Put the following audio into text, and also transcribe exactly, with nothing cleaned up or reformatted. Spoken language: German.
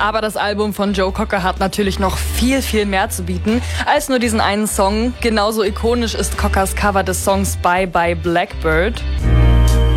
Aber das Album von Joe Cocker hat natürlich noch viel, viel mehr zu bieten als nur diesen einen Song. Genauso ikonisch ist Cockers Cover des Songs Bye Bye Blackbird.